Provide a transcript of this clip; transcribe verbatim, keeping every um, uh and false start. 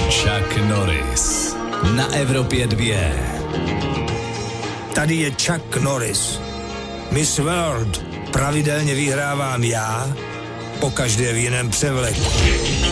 Chuck Norris na Evropě dva. Tady je Chuck Norris. Miss World pravidelně vyhrávám já, pokaždé v jiném převleku.